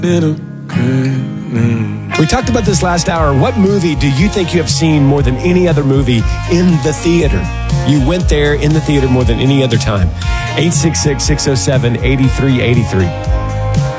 little girl. We talked about this last hour. What movie do you think you have seen more than any other movie in the theater? You went there in the theater more than any other time. 866-607-8383.